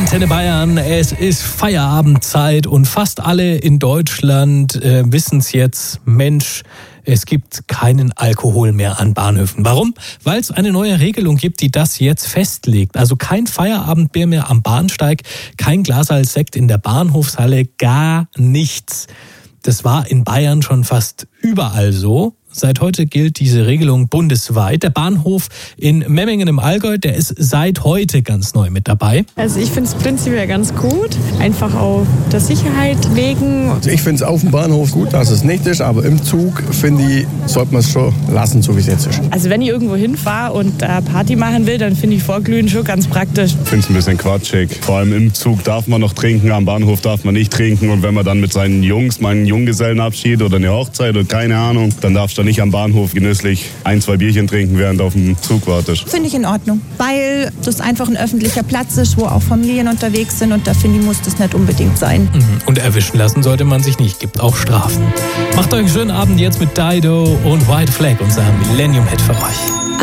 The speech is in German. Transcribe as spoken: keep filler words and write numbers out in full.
Antenne Bayern, es ist Feierabendzeit und fast alle in Deutschland äh, wissen es jetzt, Mensch, es gibt keinen Alkohol mehr an Bahnhöfen. Warum? Weil es eine neue Regelung gibt, die das jetzt festlegt. Also kein Feierabendbier mehr am Bahnsteig, kein Glaserl Sekt in der Bahnhofshalle, gar nichts. Das war in Bayern schon fast überall so. Seit heute gilt diese Regelung bundesweit. Der Bahnhof in Memmingen im Allgäu, der ist seit heute ganz neu mit dabei. Also ich finde es prinzipiell ganz gut, einfach auf der Sicherheit wegen. Also ich finde es auf dem Bahnhof gut, dass es nicht ist, aber im Zug, finde ich, sollte man es schon lassen, so wie es jetzt ist. Also wenn ich irgendwo hinfahre und äh, Party machen will, dann finde ich Vorglühen schon ganz praktisch. Ich finde es ein bisschen quatschig. Vor allem im Zug darf man noch trinken, am Bahnhof darf man nicht trinken. Und wenn man dann mit seinen Jungs mal einen Junggesellenabschied oder eine Hochzeit oder keine Ahnung, dann darfst du nicht am Bahnhof genüsslich ein, zwei Bierchen trinken, während du auf dem Zug wartest. Finde ich in Ordnung, weil das einfach ein öffentlicher Platz ist, wo auch Familien unterwegs sind und da finde ich, muss das nicht unbedingt sein. Und erwischen lassen sollte man sich nicht, gibt auch Strafen. Macht euch einen schönen Abend jetzt mit Dido und White Flag, unser Millennium-Hit für euch.